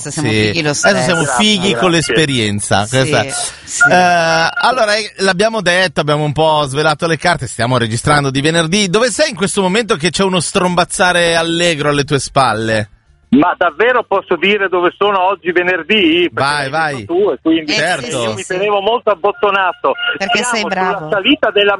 Siamo fighi lo stesso. Adesso siamo fighi con l'esperienza. Sì. Allora, l'abbiamo detto, abbiamo un po' svelato le carte, stiamo registrando di venerdì. Dove sei in questo momento che c'è uno strombazzare allegro alle tue spalle? Ma davvero posso dire dove sono oggi venerdì? Vai. Tu, e quindi certo. Io mi tenevo molto abbottonato. Perché sei bravo. Sulla salita della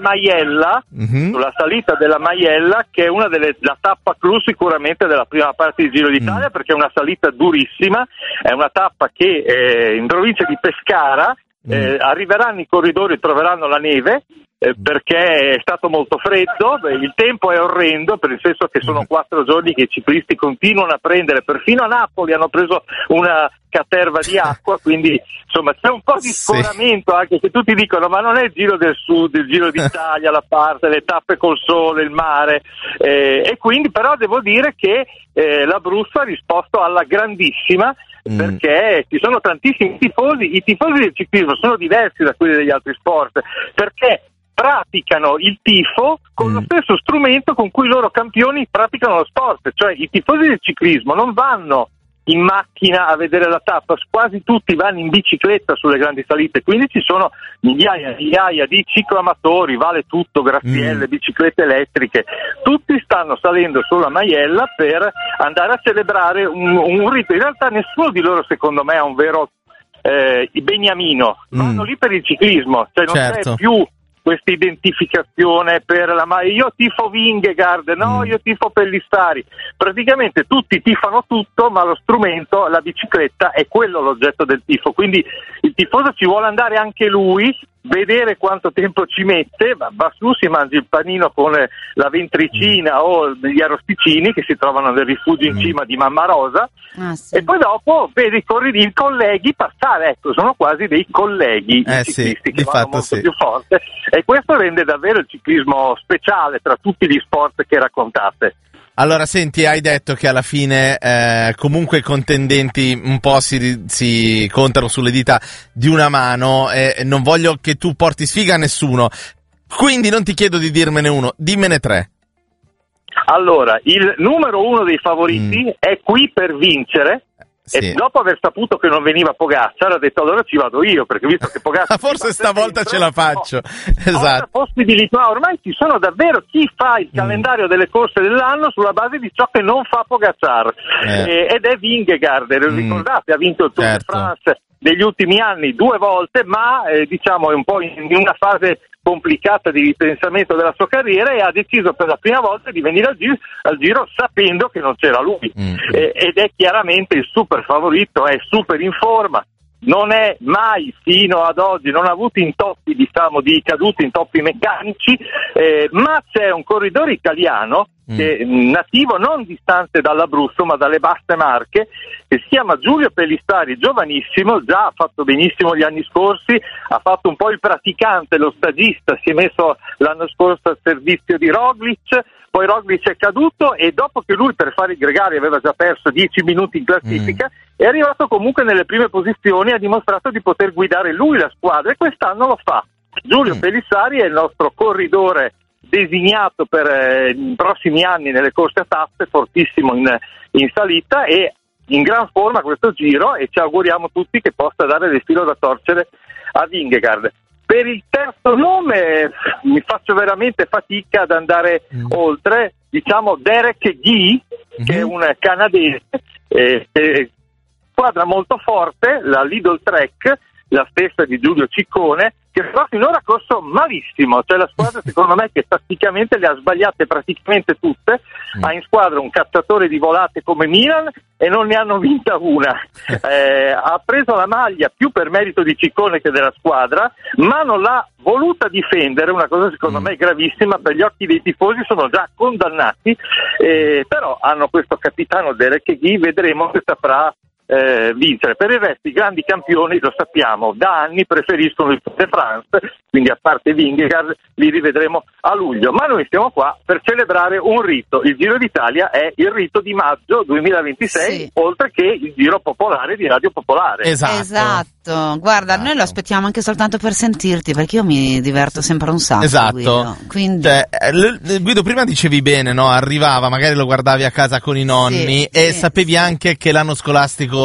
Maiella, che è una la tappa clou sicuramente della prima parte di Giro d'Italia, perché è una salita durissima, è una tappa che in provincia di Pescara arriveranno i corridori, troveranno la neve, perché è stato molto freddo, il tempo è orrendo, per il senso che sono 4 giorni che i ciclisti continuano a prendere, perfino a Napoli hanno preso una caterva di acqua, quindi insomma c'è un po' di scoramento, anche se tutti dicono ma non è il Giro del Sud, il Giro d'Italia, la parte, le tappe col sole, il mare, e quindi però devo dire che l'Abruzzo ha risposto alla grandissima, perché ci sono tantissimi tifosi. I tifosi del ciclismo sono diversi da quelli degli altri sport, perché praticano il tifo con lo stesso strumento con cui i loro campioni praticano lo sport, cioè i tifosi del ciclismo non vanno in macchina a vedere la tappa, quasi tutti vanno in bicicletta sulle grandi salite, quindi ci sono migliaia di cicloamatori, vale tutto, graffielle, biciclette elettriche, tutti stanno salendo sulla Maiella per andare a celebrare un rito. In realtà nessuno di loro secondo me è un vero beniamino, vanno lì per il ciclismo, cioè non c'è più questa identificazione per io tifo Vingegaard, io tifo Pellistari, praticamente tutti tifano tutto, ma lo strumento, la bicicletta, è quello l'oggetto del tifo, quindi il tifoso ci vuole andare anche lui, vedere quanto tempo ci mette, va su, si mangia il panino con la ventricina o gli arrosticini che si trovano nel rifugio in cima di Mamma Rosa, e poi dopo vedi i colleghi passare, ecco, sono quasi dei colleghi i ciclisti che vanno molto più forte, e questo rende davvero il ciclismo speciale tra tutti gli sport che raccontate. Allora, senti, hai detto che alla fine comunque i contendenti un po' si contano sulle dita di una mano, e non voglio che tu porti sfiga a nessuno, quindi non ti chiedo di dirmene uno, dimmene 3. Allora, il numero 1 dei favoriti è qui per vincere. E dopo aver saputo che non veniva Pogacar ha detto allora ci vado io, perché visto che Pogacar forse stavolta ce la faccio, esatto. Possibilità, ormai ci sono davvero chi fa il calendario delle corse dell'anno sulla base di ciò che non fa Pogacar, ed è Vingegaard, ricordate, ha vinto il Tour de France negli ultimi anni 2 volte, ma diciamo è un po' in una fase complicata di ripensamento della sua carriera, e ha deciso per la prima volta di venire al Giro sapendo che non c'era lui, ed è chiaramente il super favorito, è super in forma, non è mai fino ad oggi, non ha avuto intoppi, diciamo, di caduti, intoppi meccanici, ma c'è un corridore italiano che nativo non distante dall'Abruzzo ma dalle Basse Marche, che si chiama Giulio Pellistari, giovanissimo, già ha fatto benissimo gli anni scorsi, ha fatto un po' il praticante, lo stagista, si è messo l'anno scorso al servizio di Roglic, poi Roglic è caduto e dopo che lui per fare i gregari aveva già perso 10 minuti in classifica, è arrivato comunque nelle prime posizioni e ha dimostrato di poter guidare lui la squadra, e quest'anno lo fa. Giulio Pellistari è il nostro corridore designato per i prossimi anni nelle corse a tappe, fortissimo in salita e in gran forma questo Giro, e ci auguriamo tutti che possa dare del filo da torcere a Vingegaard. Per il terzo nome mi faccio veramente fatica ad andare oltre, diciamo Derek Guy, che è un canadese, squadra molto forte, la Lidl Trek, la stessa di Giulio Ciccone, che però finora ha corso malissimo, cioè la squadra secondo me che tatticamente le ha sbagliate praticamente tutte, ha in squadra un cacciatore di volate come Milan e non ne hanno vinta una, ha preso la maglia più per merito di Ciccone che della squadra, ma non l'ha voluta difendere, una cosa secondo me gravissima, per gli occhi dei tifosi sono già condannati, però hanno questo capitano Derek Guy, vedremo se saprà vincere. Per il resto i grandi campioni, lo sappiamo, da anni preferiscono il Tour de France, quindi a parte Vingegaard li rivedremo a luglio, ma noi stiamo qua per celebrare un rito. Il Giro d'Italia è il rito di maggio 2026, oltre che il Giro Popolare di Radio Popolare. Esatto. Guarda, noi lo aspettiamo anche soltanto per sentirti, perché io mi diverto sempre un sacco. Esatto. Guido. Quindi... Guido, prima dicevi bene, no? Arrivava, magari lo guardavi a casa con i nonni e sapevi anche che l'anno scolastico